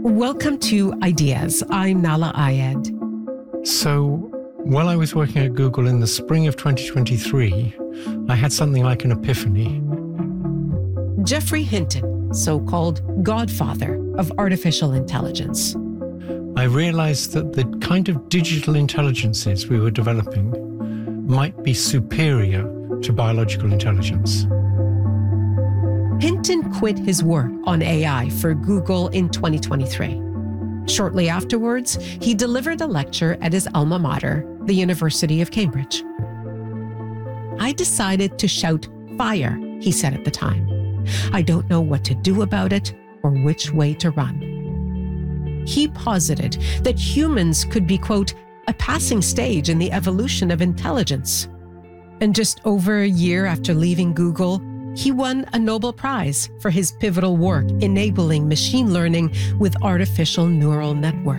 Welcome to Ideas. I'm Nahlah Ayed. So, while I was working at Google in the spring of 2023, I had something like an epiphany. Geoffrey Hinton, so-called godfather of artificial intelligence. I realized that the kind of digital intelligences we were developing might be superior to biological intelligence. Hinton quit his work on AI for Google in 2023. Shortly afterwards, he delivered a lecture at his alma mater, the University of Cambridge. "I decided to shout fire," he said at the time. "I don't know what to do about it or which way to run." He posited that humans could be, quote, a passing stage in the evolution of intelligence. And just over a year after leaving Google, he won a Nobel Prize for his pivotal work enabling machine learning with artificial neural networks.